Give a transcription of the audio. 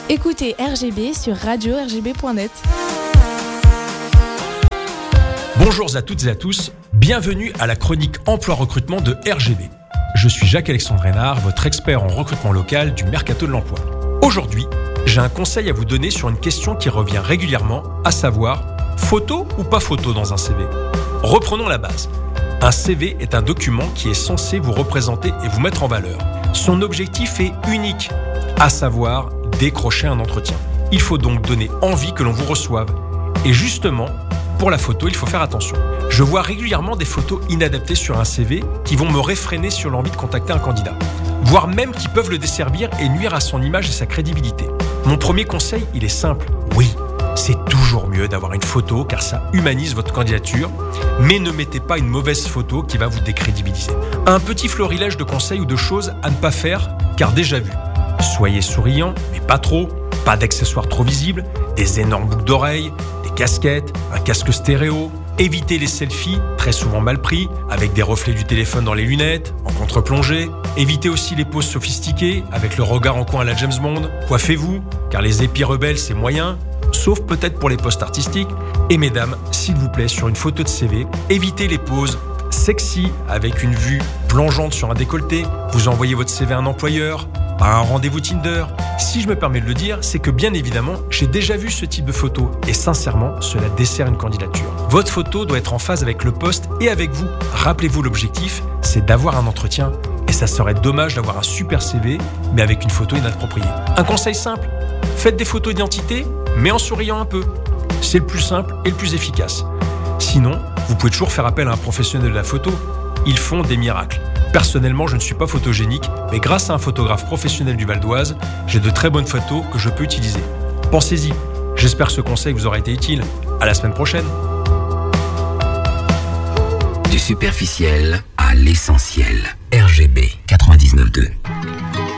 Écoutez RGB sur radio-rgb.net. Bonjour à toutes et à tous, bienvenue à la chronique emploi-recrutement de RGB. Je suis Jacques-Alexandre Reynard, votre expert en recrutement local du Mercato de l'Emploi. Aujourd'hui, j'ai un conseil à vous donner sur une question qui revient régulièrement, à savoir, photo ou pas photo dans un CV ? Reprenons la base. Un CV est un document qui est censé vous représenter et vous mettre en valeur. Son objectif est unique, à savoir décrocher un entretien. Il faut donc donner envie que l'on vous reçoive. Et justement, pour la photo, il faut faire attention. Je vois régulièrement des photos inadaptées sur un CV qui vont me réfréner sur l'envie de contacter un candidat, voire même qui peuvent le desservir et nuire à son image et sa crédibilité. Mon premier conseil, il est simple. Oui, c'est toujours mieux d'avoir une photo car ça humanise votre candidature, mais ne mettez pas une mauvaise photo qui va vous décrédibiliser. Un petit florilège de conseils ou de choses à ne pas faire car déjà vu. Soyez souriant, mais pas trop, pas d'accessoires trop visibles, des énormes boucles d'oreilles, des casquettes, un casque stéréo. Évitez les selfies, très souvent mal pris, avec des reflets du téléphone dans les lunettes, en contre-plongée. Évitez aussi les poses sophistiquées, avec le regard en coin à la James Bond. Coiffez-vous, car les épis rebelles, c'est moyen, sauf peut-être pour les postes artistiques. Et mesdames, s'il vous plaît, sur une photo de CV, évitez les poses sexy, avec une vue plongeante sur un décolleté. Vous envoyez votre CV à un employeur, à un rendez-vous Tinder. Si je me permets de le dire, c'est que bien évidemment, j'ai déjà vu ce type de photo et sincèrement, cela dessert une candidature. Votre photo doit être en phase avec le poste et avec vous. Rappelez-vous, l'objectif, c'est d'avoir un entretien et ça serait dommage d'avoir un super CV, mais avec une photo inappropriée. Un conseil simple, faites des photos d'identité, mais en souriant un peu. C'est le plus simple et le plus efficace. Sinon, vous pouvez toujours faire appel à un professionnel de la photo. Ils font des miracles. Personnellement, je ne suis pas photogénique, mais grâce à un photographe professionnel du Val d'Oise, j'ai de très bonnes photos que je peux utiliser. Pensez-y. J'espère que ce conseil vous aura été utile. À la semaine prochaine. Du superficiel à l'essentiel. RGB 99.2.